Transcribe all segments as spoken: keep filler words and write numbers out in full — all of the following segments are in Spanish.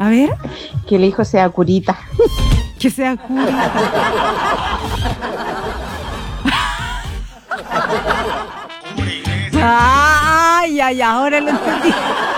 A ver. Que el hijo sea curita. Que sea curita. Ay, ay, ahora lo entendí.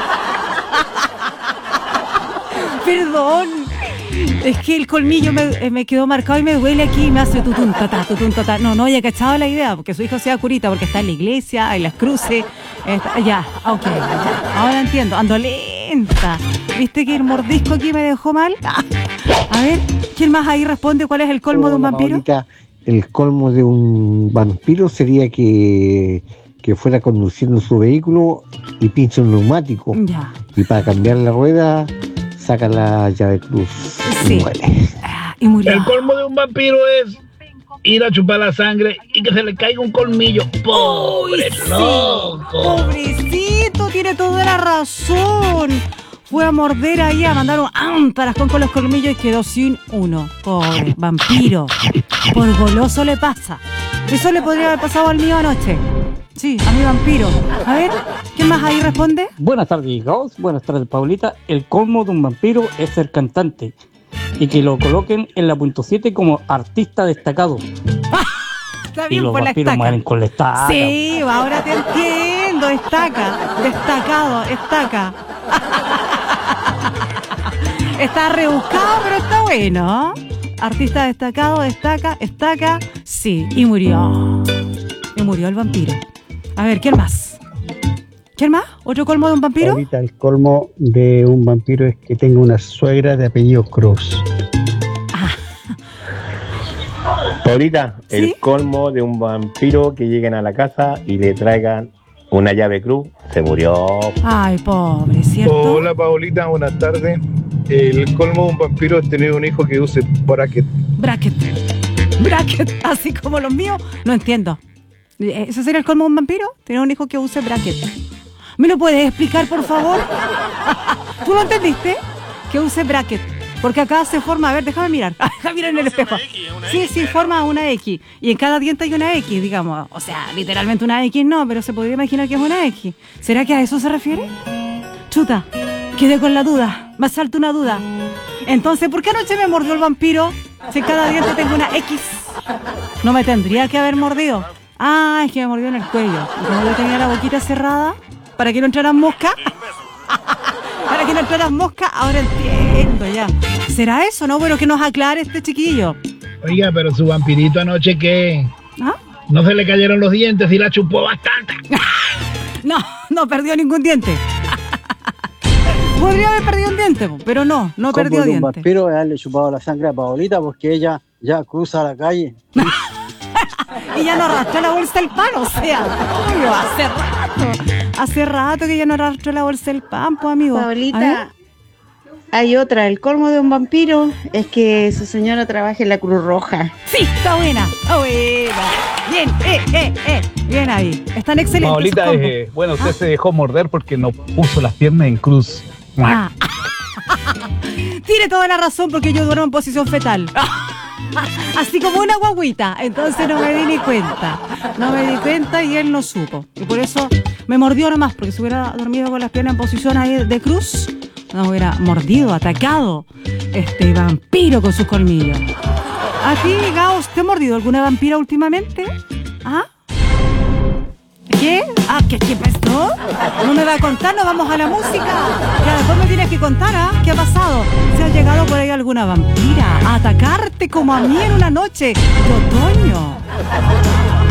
Perdón. Es que el colmillo me, me quedó marcado y me duele aquí y me hace tutun, tatá, tutun, tatá. No, no haya cachado la idea, porque su hijo sea curita, porque está en la iglesia, en las cruces. Está, ya, ok, ya, ahora entiendo. Ando lenta. ¿Viste que el mordisco aquí me dejó mal? A ver, ¿quién más ahí responde cuál es el colmo oh, de un vampiro? Paulita, el colmo de un vampiro sería que, que fuera conduciendo su vehículo y pincha un neumático. Ya. Y para cambiar la rueda saca la llave cruz. Sí. Y muere. Ah, y murió. El colmo de un vampiro es ir a chupar la sangre y que se le caiga un colmillo. ¡Pobre sí, loco! Pobrecito, tiene toda la razón. Fue a morder ahí, a mandar un amparascón con los colmillos y quedó sin uno. Pobre vampiro. Por goloso le pasa. Eso le podría haber pasado al mío anoche. Sí, a mi vampiro. A ver, ¿quién más ahí responde? Buenas tardes, Gauss. Buenas tardes, Paulita. El colmo de un vampiro es ser cantante y que lo coloquen en la punto siete como artista destacado. Está bien, y los por la vampiros estaca. mueren con la estaca. Sí, ahora te entiendo. Estaca, destacado, estaca. Está rebuscado, pero está bueno. Artista destacado, destaca, estaca. Sí, y murió. Y murió el vampiro. A ver, ¿quién más? ¿Quién más? ¿Otro colmo de un vampiro? Ahorita el colmo de un vampiro es que tenga una suegra de apellido Cruz. Ah. Paulita, ¿Sí? el colmo de un vampiro que lleguen a la casa y le traigan una llave cruz. Se murió. Ay, pobre, ¿cierto? Hola Paulita, buenas tardes. El colmo de un vampiro es tener un hijo que use bracket. Bracket. Bracket, así como los míos. No entiendo. ¿Ese sería el colmo de un vampiro? Tener un hijo que use bracket. ¿Me lo puedes explicar, por favor? ¿Tú lo entendiste? Que use bracket. Porque acá se forma, a ver, déjame mirar. Déjame mirar en el espejo. Sí, sí, forma una X. Y en cada diente hay una X, digamos. O sea, literalmente una X no, pero se podría imaginar que es una X. ¿Será que a eso se refiere? Chuta, quedé con la duda. Me asalta una duda. Entonces, ¿por qué anoche me mordió el vampiro? Si en cada diente tengo una X. No me tendría que haber mordido. Ah, es que me mordió en el cuello. Y como yo tenía la boquita cerrada, para que no entraran moscas. Para que no entraran moscas, ahora entiendo ya. ¿Será eso, no? Bueno, que nos aclare este chiquillo. Oiga, pero su vampirito anoche, ¿qué? ¿Ah? No se le cayeron los dientes y la chupó bastante. No, no perdió ningún diente. Podría haber perdido un diente, pero no, no perdió Como diente. un vampiro es haberle chupado la sangre a Paulita porque ella ya cruza la calle. Y ya no arrastró la bolsa del pan, o sea, obvio, hace rato. Hace rato que ya no arrastró la bolsa del pan, pues, amigo. Paulita, hay otra. El colmo de un vampiro es que su señora trabaje en la Cruz Roja. Sí, está buena, está buena. Bien, eh, eh, eh. Bien ahí. Están excelentes. Paulita, eh, bueno, usted ah. se dejó morder porque no puso las piernas en cruz. Ah. Tiene toda la razón porque yo duermo en posición fetal. Así como una guaguita. Entonces no me di ni cuenta. No me di cuenta y él no supo. Y por eso me mordió nomás. Porque si hubiera dormido con las piernas en posición ahí de cruz, no hubiera mordido, atacado este vampiro con sus colmillos. ¿A ti, Gauss, te ha mordido alguna vampira últimamente? ¿Ah? ¿Qué? Ah, ¿qué, qué pasó? ¿No me va a contar? ¿No vamos a la música? Ya después me tienes que contar, ¿ah? ¿Qué ha pasado? ¿Se ha llegado por ahí alguna vampira a atacarte como a mí en una noche de otoño?